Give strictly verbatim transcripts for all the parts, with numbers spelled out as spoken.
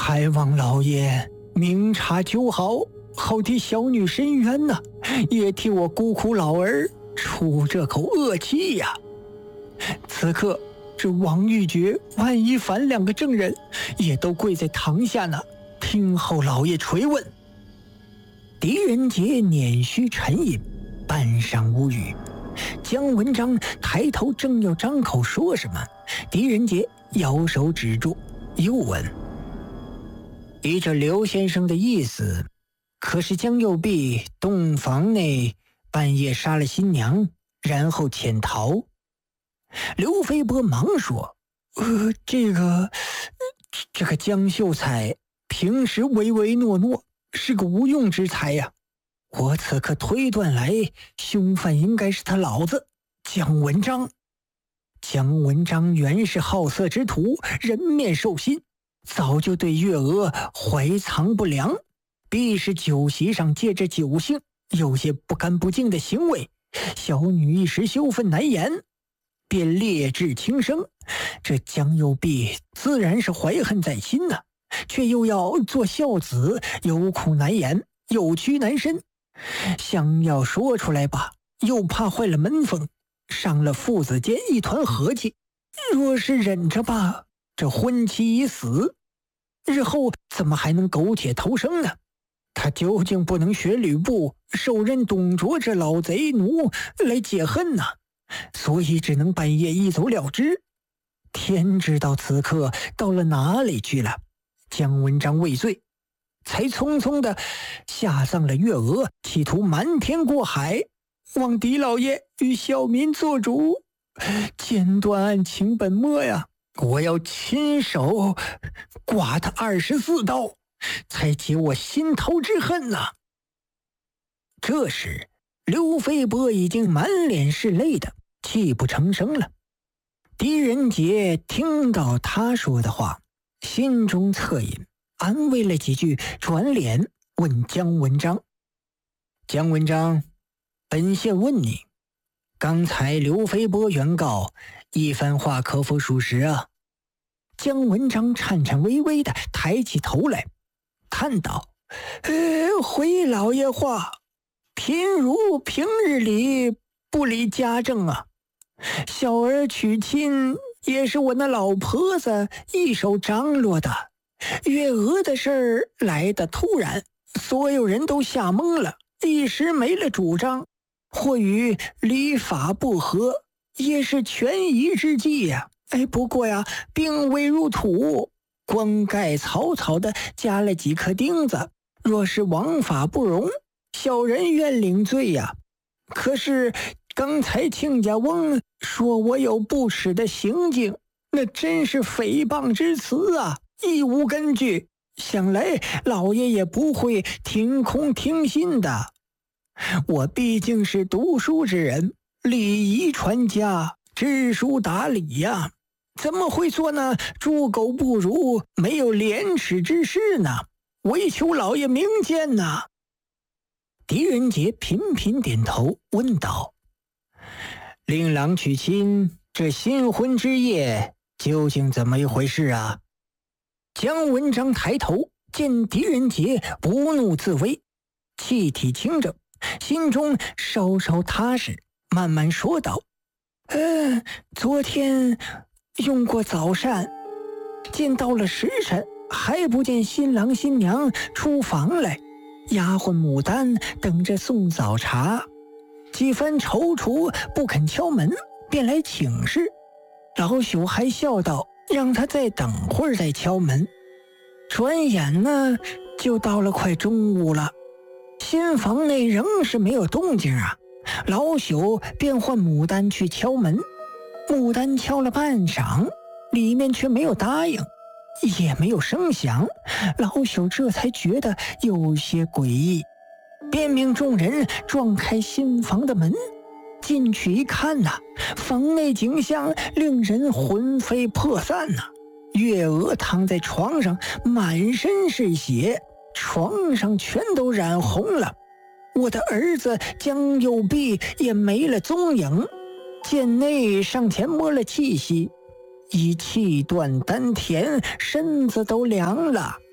还望老爷明察秋毫，好替小女伸冤呐、啊，也替我孤苦老儿出这口恶气呀、啊！此刻，这王玉珏、万一凡两个证人也都跪在堂下呢，听候老爷垂问。狄仁杰捻须沉吟，半晌无语。姜文章抬头正要张口说什么，狄仁杰摇手止住，又问：依着刘先生的意思，可是江右弼洞房内半夜杀了新娘，然后潜逃？刘飞波忙说：呃，这个这个江秀才平时唯唯诺诺，是个无用之才呀、啊。我此刻推断来，凶犯应该是他老子姜文章。姜文章原是好色之徒，人面兽心，早就对月娥怀藏不良，必是酒席上借着酒兴有些不干不净的行为，小女一时羞愤难言，便烈质轻生。这姜右弼自然是怀恨在心呐、啊，却又要做孝子，有苦难言，有屈难伸。想要说出来吧，又怕坏了门风，伤了父子间一团和气。若是忍着吧，这婚期已死，日后怎么还能苟且偷生呢？他究竟不能学吕布，受任董卓这老贼奴来解恨呢、啊，所以只能半夜一走了之。天知道此刻到了哪里去了。姜文章未遂，才匆匆的下葬了月娥，企图瞒天过海，望狄老爷与小民做主，剪断案情本末呀！我要亲手剐他二十四刀，才解我心头之恨呐、啊！这时，刘飞波已经满脸是泪的泣不成声了。狄仁杰听到他说的话，心中恻隐，安慰了几句，转脸问姜文章：姜文章，本县问你，刚才刘飞波原告一番话可否属实啊？姜文章颤颤巍巍地抬起头来，叹道：呃，回老爷话，贫如平日里不理家政啊，小儿娶亲也是我那老婆子一手张罗的，月娥的事儿来得突然，所有人都吓懵了，一时没了主张，或与礼法不合，也是权宜之计呀、啊。哎，不过呀，并未入土，光盖草草的加了几颗钉子，若是王法不容，小人愿领罪呀。可是刚才亲家翁说我有不耻的行径，那真是诽谤之词啊，亦无根据，想来老爷也不会听空听信的。我毕竟是读书之人，礼仪传家，知书达理呀，怎么会做那猪狗不如、没有廉耻之事呢？唯求老爷明鉴呐。狄仁杰频频点头，问道：令郎娶亲，这新婚之夜究竟怎么一回事啊？姜文章抬头见狄仁杰不怒自威，气体清正，心中稍稍踏实，慢慢说道：呃，昨天用过早膳，见到了时辰，还不见新郎新娘出房来，丫鬟牡丹等着送早茶，几番踌躇不肯敲门，便来请示。老朽还笑道让他再等会儿再敲门。转眼呢，就到了快中午了，新房内仍是没有动静啊。老朽便唤牡丹去敲门，牡丹敲了半晌，里面却没有答应，也没有声响。老朽这才觉得有些诡异，便命众人撞开新房的门，进去一看呐、啊，房内景象令人魂飞魄散呐、啊。月娥躺在床上，满身是血，床上全都染红了。我的儿子姜右弼也没了踪影，剑内上前摸了气息，已气断丹田，身子都凉了。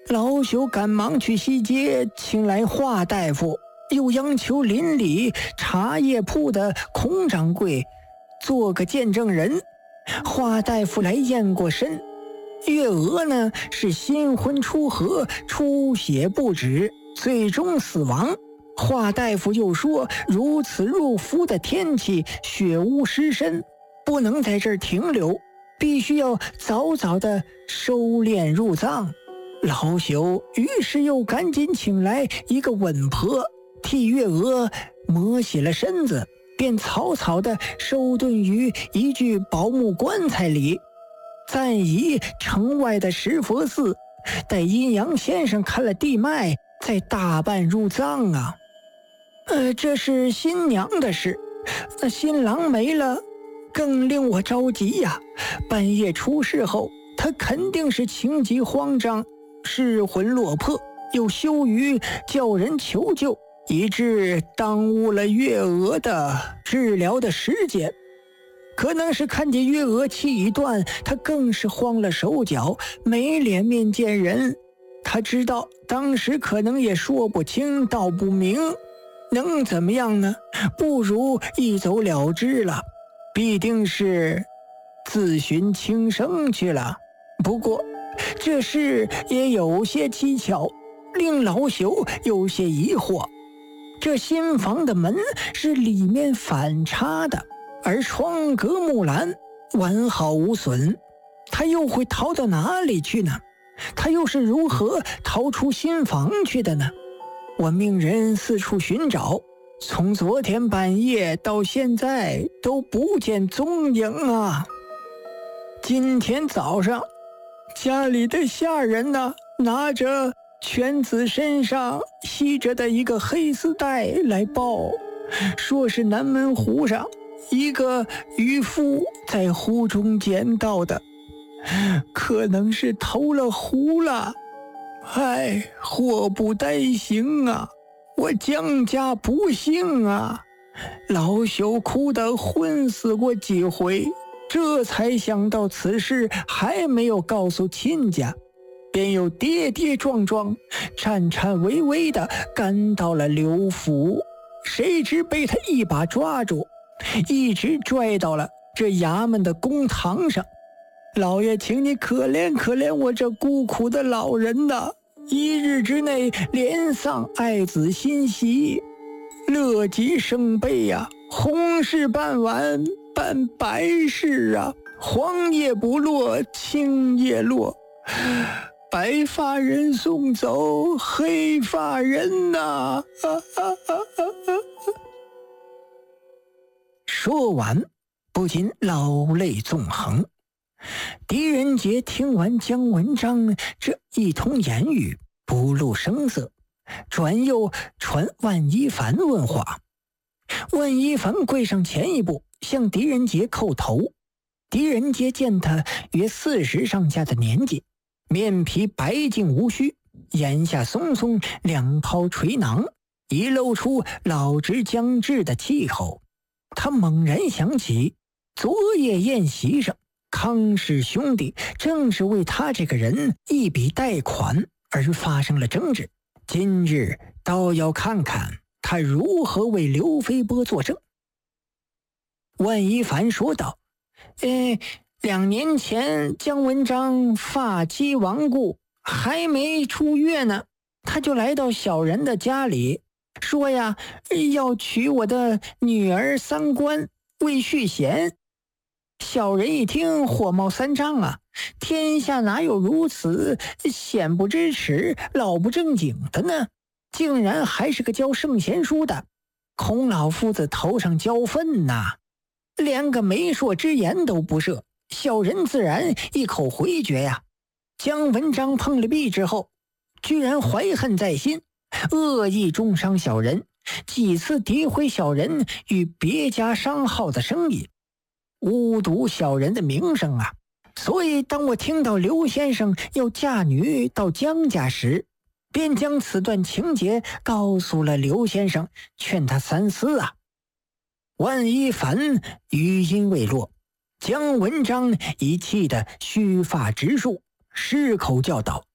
老朽赶忙去西街请来华大夫，又央求邻里茶叶铺的孔掌柜做个见证人。华大夫来验过身，月娥呢是新婚初合，出血不止，最终死亡。华大夫又说，如此入伏的天气，血污湿身，不能在这儿停留，必须要早早的收敛入葬。老朽于是又赶紧请来一个稳婆，替月娥磨洗了身子，便草草的收遁于一具宝木棺材里，暂移城外的石佛寺，待阴阳先生看了地脉，再大办入葬啊。呃，这是新娘的事，那新郎没了，更令我着急呀。半夜出事后，他肯定是情急慌张，失魂落魄，又羞于叫人求救，以致耽误了月娥的治疗的时间。可能是看见月娥气已断，他更是慌了手脚，没脸面见人。他知道当时可能也说不清道不明，能怎么样呢？不如一走了之了，必定是自寻轻生去了。不过这事也有些蹊跷，令老朽有些疑惑。这新房的门是里面反插的，而窗格木栏完好无损，他又会逃到哪里去呢？他又是如何逃出新房去的呢？我命人四处寻找，从昨天半夜到现在都不见踪影啊。今天早上家里的下人呢，拿着犬子身上系着的一个黑丝带来报，说是南门湖上一个渔夫在湖中捡到的，可能是投了湖了。唉，祸不单行啊，我江家不幸啊。老朽哭得昏死过几回，这才想到此事还没有告诉亲家，便又跌跌撞撞颤颤巍巍地赶到了刘府，谁知被他一把抓住，一直拽到了这衙门的公堂上。老爷，请你可怜可怜我这孤苦的老人呐！一日之内连丧爱子心喜，乐极生悲呀、啊！红事办完办白事啊！黄叶不落青叶落，白发人送走黑发人呐、啊！啊啊啊啊啊说完，不禁老泪纵横。狄仁杰听完姜文章这一通言语，不露声色，转又传万一凡问话。万一凡跪上前一步，向狄仁杰叩头。狄仁杰见他约四十上下的年纪，面皮白净无须，眼下松松，两抛垂囊，已露出老之将至的气候。他猛然想起昨夜宴席上康氏兄弟正是为他这个人一笔贷款而发生了争执，今日倒要看看他如何为刘飞波作证。万一凡说道：呃，两年前姜文章发妻亡故，还没出月呢，他就来到小人的家里，说呀，要娶我的女儿三官，为续弦。小人一听火冒三丈啊，天下哪有如此鲜不知耻老不正经的呢？竟然还是个教圣贤书的，孔老夫子头上浇粪呐，连个媒妁之言都不设，小人自然一口回绝呀。姜文章碰了壁之后，居然怀恨在心，恶意中伤小人，几次诋毁小人与别家商号的生意，污渎小人的名声啊！所以当我听到刘先生要嫁女到姜家时，便将此段情节告诉了刘先生，劝他三思啊。万一凡语音未落，姜文章已气得须发直竖，失口叫道：